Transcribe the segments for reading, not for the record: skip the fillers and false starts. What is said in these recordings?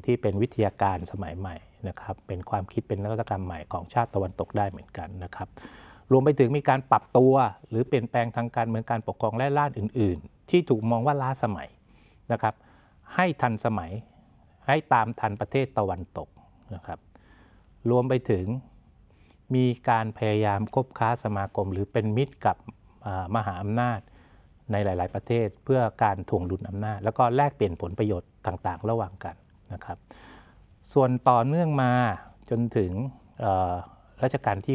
ที่เป็นวิทยาการสมัยใหม่นะครับเป็นความคิดเป็นนวัตกรรมใหม่ของชาติตะวันตกได้เหมือนกันนะครับรวมไปถึงมีการปรับตัวหรือเปลี่ยนแปลงทางการเมืองการปกครองและด้านอื่นๆที่ถูกมองว่าล้าสมัยนะครับให้ทันสมัยให้ตามทันประเทศตะวันตกนะครับรวมไปถึงมีการพยายามคบค้าสมาคมหรือเป็นมิตรกับมหาอำนาจในหลายๆประเทศเพื่อการถ่วงดุลอำนาจแล้วก็แลกเปลี่ยนผลประโยชน์ต่างๆระหว่างกันนะครับส่วนต่อเนื่องมาจนถึงรัชกาลที่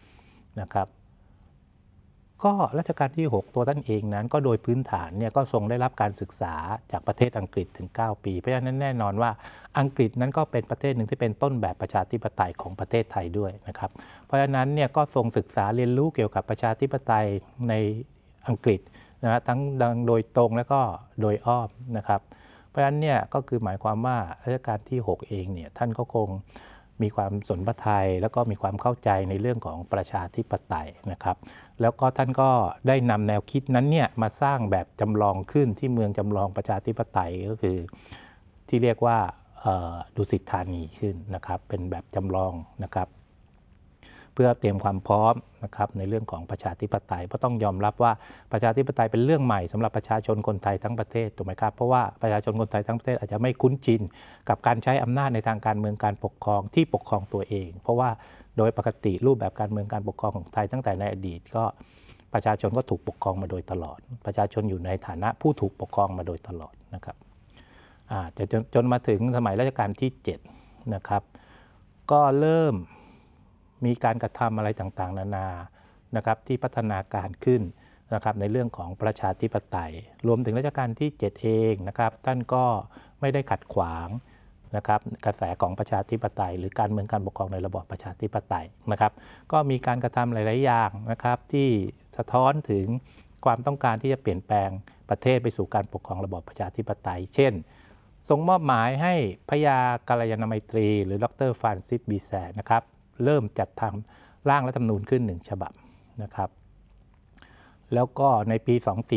6นะครับก็รัชกาลที่6ตัวท่านเองนั้นก็โดยพื้นฐานเนี่ยก็ทรงได้รับการศึกษาจากประเทศอังกฤษถึง9ปีเพราะฉะนั้นแน่นอนว่าอังกฤษนั้นก็เป็นประเทศหนึ่งที่เป็นต้นแบบประชาธิปไตยของประเทศไทยด้วยนะครับเพราะฉะนั้นเนี่ยก็ทรงศึกษาเรียนรู้เกี่ยวกับประชาธิปไตยในอังกฤษนะทั้งโดยตรงและก็โดยอ้อมนะครับเพราะฉะนั้นเนี่ยก็คือหมายความว่ารัชกาลที่6เองเนี่ยท่านก็คงมีความสนพระทัยแล้วก็มีความเข้าใจในเรื่องของประชาธิปไตยนะครับแล้วก็ท่านก็ได้นำแนวคิดนั้นเนี่ยมาสร้างแบบจำลองขึ้นที่เมืองจำลองประชาธิปไตยก็คือที่เรียกว่าดุสิตธานีขึ้นนะครับเป็นแบบจำลองนะครับเพื่อเตรียมความพร้อมนะครับในเรื่องของประชาธิปไตยเพราะต้องยอมรับว่าประชาธิปไตยเป็นเรื่องใหม่สำหรับประชาชนคนไทยทั้งประเทศถูกไหมครับเพราะว่าประชาชนคนไทยทั้งประเทศอาจจะไม่คุ้นชินกับการใช้อำนาจในทางการเมืองการปกครองที่ปกครองตัวเองเพราะว่าโดยปกติรูปแบบการเมืองการปกครองของไทยตั้งแต่ในอดีตก็ประชาชนก็ถูกปกครองมาโดยตลอดประชาชนอยู่ในฐานะผู้ถูกปกครองมาโดยตลอดนะครับจนมาถึงสมัยรัชกาลที่7นะครับก็เริ่มมีการกระทำอะไรต่างๆนานานะครับที่พัฒนาการขึ้นนะครับในเรื่องของประชาธิปไตยรวมถึงรัชกาลที่7เองนะครับท่านก็ไม่ได้ขัดขวางนะครับกระแสของประชาธิปไตยหรือการเมืองการปกครองในระบอบประชาธิปไตยนะครับก็มีการกระทำหลายๆอย่างนะครับที่สะท้อนถึงความต้องการที่จะเปลี่ยนแปลงประเทศไปสู่การปกครองระบอบประชาธิปไตยเช่นทรงมอบหมายให้พระยากัลยาณมัยตรีหรือดร.ฟรานซิส บีแซนะครับเริ่มจัดทำร่างรัฐธรรมนูญขึ้น1ฉบับนะครับแล้วก็ในปี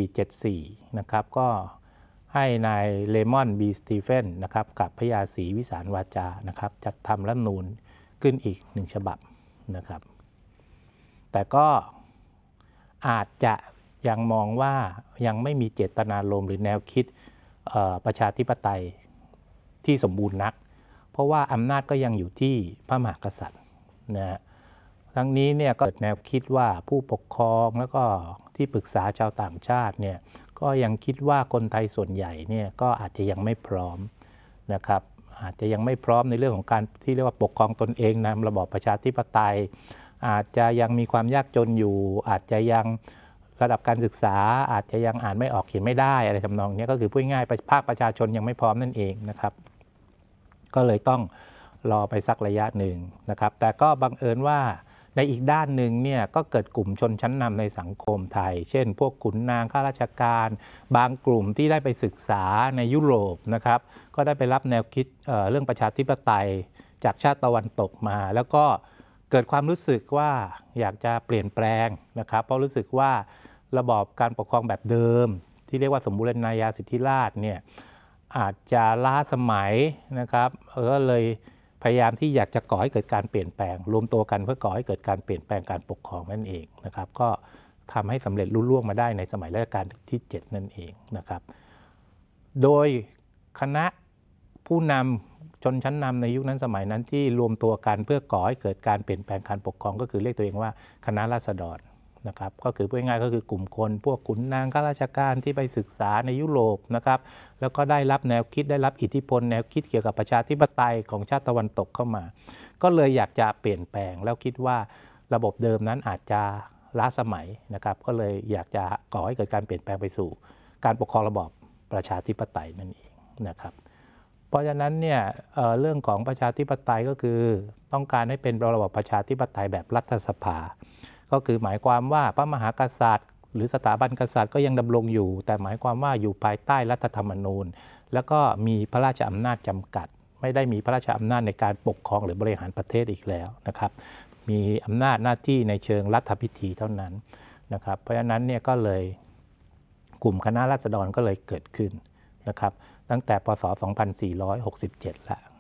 2474นะครับก็ให้นายเลมอนบีสตีเฟนนะครับกับพระยาศรีวิสารวาจานะครับจัดทำรัฐธรรมนูญขึ้นอีก1ฉบับนะครับแต่ก็อาจจะยังมองว่ายังไม่มีเจตนารมณ์หรือแนวคิดประชาธิปไตยที่สมบูรณ์นักเพราะว่าอำนาจก็ยังอยู่ที่พระมหากษัตริย์นะทั้งนี้เนี่ยก็เกิดแนวคิดว่าผู้ปกครองแล้วก็ที่ปรึกษาชาวต่างชาติเนี่ยก็ยังคิดว่าคนไทยส่วนใหญ่เนี่ยก็อาจจะยังไม่พร้อมนะครับอาจจะยังไม่พร้อมในเรื่องของการที่เรียกว่าปกครองตนเองในระบอบประชาธิปไตยอาจจะยังมีความยากจนอยู่อาจจะยังระดับการศึกษาอาจจะยังอ่านไม่ออกเขียนไม่ได้อะไรทำนองนี้ก็คือพูดง่ายๆภาคประชาชนยังไม่พร้อมนั่นเองนะครับก็เลยต้องรอไปสักระยะหนึ่งนะครับแต่ก็บังเอิญว่าในอีกด้านหนึ่งเนี่ยก็เกิดกลุ่มชนชั้นนำในสังคมไทยเช่นพวกขุนนางข้าราชการบางกลุ่มที่ได้ไปศึกษาในยุโรปนะครับก็ได้ไปรับแนวคิดเรื่องประชาธิปไตยจากชาติตะวันตกมาแล้วก็เกิดความรู้สึกว่าอยากจะเปลี่ยนแปลงนะครับเพราะรู้สึกว่าระบอบการปกครองแบบเดิมที่เรียกว่าสมบูรณาญาสิทธิราชย์เนี่ยอาจจะล้าสมัยนะครับก็เลยพยายามที่อยากจะก่อให้เกิดการเปลี่ยนแปลงรวมตัวกันเพื่อก่อให้เกิดการเปลี่ยนแปลงการปกครองนั่นเองนะครับก็ทำให้สำเร็จรุ่ล่วงมาได้ในสมัยรัชกาลที่7นั่นเองนะครับโดยคณะผู้นำชนชั้นนำในยุคนั้นสมัยนั้นที่รวมตัวกันเพื่อก่อให้เกิดการเปลี่ยนแปลงการปกครองก็คือเรียกตัวเองว่าคณะราษฎรนะครับก็คือพูดง่ายๆก็คือกลุ่มคนพวกขุนนางข้าราชการที่ไปศึกษาในยุโรปนะครับแล้วก็ได้รับแนวคิดได้รับอิทธิพลแนวคิดเกี่ยวกับประชาธิปไตยของชาติตะวันตกเข้ามาก็เลยอยากจะเปลี่ยนแปลงแล้วคิดว่าระบบเดิมนั้นอาจจะล้าสมัยนะครับก็เลยอยากจะก่อให้เกิดการเปลี่ยนแปลงไปสู่การปกครองระบอบประชาธิปไตยนั่นเองนะครับเพราะฉะนั้นเนี่ยเรื่องของประชาธิปไตยก็คือต้องการให้เป็นระบอบประชาธิปไตยแบบรัฐสภาก็คือหมายความว่าพระมหากษัตริย์หรือสถาบันกษัตริย์ก็ยังดำรงอยู่แต่หมายความว่าอยู่ภายใต้รัฐธรรมนูญแล้วก็มีพระราชอำนาจจำกัดไม่ได้มีพระราชอำนาจในการปกครองหรือบริหารประเทศอีกแล้วนะครับมีอำนาจหน้าที่ในเชิงรัฐพิธีเท่านั้นนะครับเพราะฉะนั้นเนี่ยก็เลยกลุ่มคณะราษฎรก็เลยเกิดขึ้นนะครับตั้งแต่พศ 2467 แล้ว